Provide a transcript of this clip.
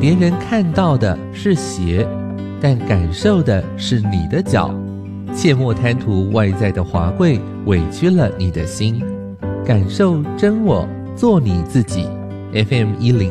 别人看到的是鞋，但感受的是你的脚。切莫贪图外在的华贵，委屈了你的心。感受真我，做你自己。FM10